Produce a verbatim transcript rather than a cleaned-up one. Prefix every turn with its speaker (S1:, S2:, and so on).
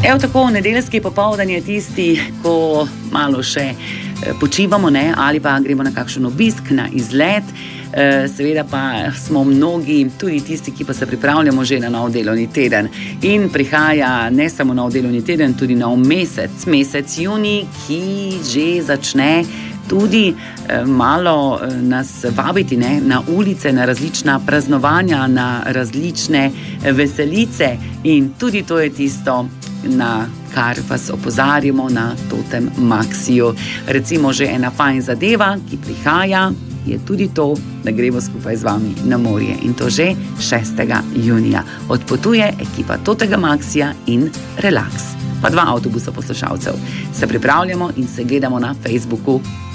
S1: Evo tako, nedeljski popoldan je tisti, ko malo še počivamo, ne, ali pa gremo na kakšen obisk, na izlet. Seveda pa smo mnogi, tudi tisti, ki pa se pripravljamo že na nov delovni teden. In prihaja ne samo nov delovni teden, tudi nov mesec, mesec junij, ki že začne tudi malo nas vabiti, ne, na ulice, na različna praznovanja, na različne veselice. In tudi to je tisto, na kar vas opozarjamo na Totem Maxiju. Recimo že ena fajn zadeva, ki prihaja, je tudi to, da gremo skupaj z vami na morje. In to že šestega junija. Odpotuje ekipa Totega Maxija in Relax. Pa dva avtobusa poslušalcev. Se pripravljamo in se gledamo na Facebooku